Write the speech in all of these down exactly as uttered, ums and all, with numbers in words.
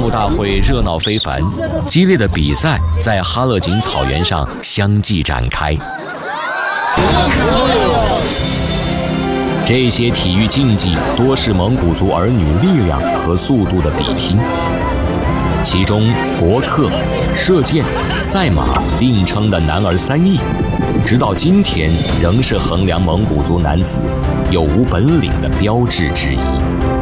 姆大会热闹非凡，激烈的比赛在哈勒井草原上相继展开。这些体育竞技多是蒙古族儿女力量和速度的比拼，其中搏克、射箭、赛马并称的男儿三艺，直到今天仍是衡量蒙古族男子有无本领的标志之一。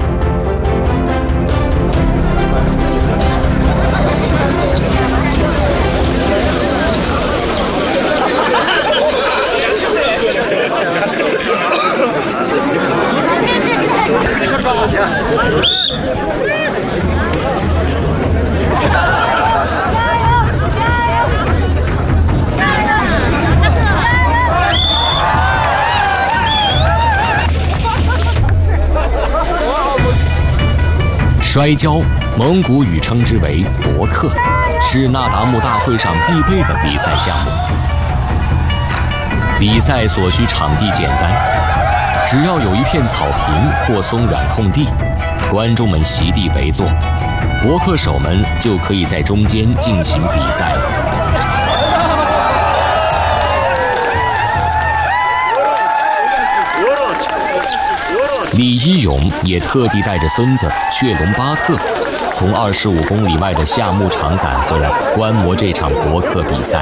摔跤，蒙古语称之为搏克，是那达慕大会上必备的比赛项目。比赛所需场地简单，只要有一片草坪或松软空地，观众们席地围坐，搏克手们就可以在中间进行比赛了。李一勇也特地带着孙子雀龙巴克，从二十五公里外的夏牧场赶回来观摩这场搏克比赛。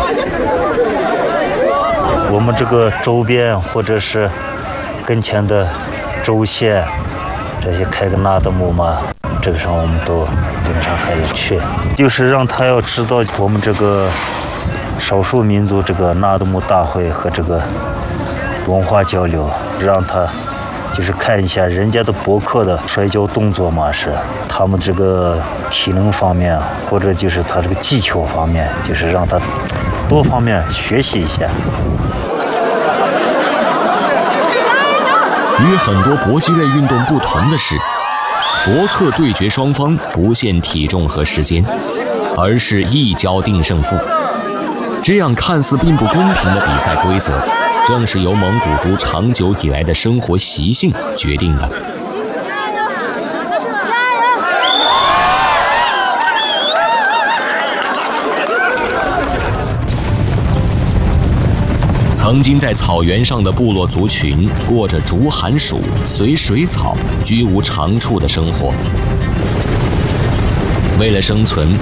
我们这个周边或者是跟前的州县，这些开个纳德姆嘛，这个时候我们都经常还得去，就是让他要知道我们这个少数民族这个纳德姆大会和这个文化交流，让他就是看一下人家的搏克的摔跤动作嘛，是他们这个体能方面，或者就是他这个技巧方面，就是让他多方面学习一下。 与很多搏击类运动不同的是，搏克对决双方不限体重和时间，而是一跤定胜负。这样看似并不公平的比赛规则，正是由蒙古族长久以来的生活习性决定的。曾经在草原上的部落族群过着逐寒暑、随水草、居无长处的生活。为了生存，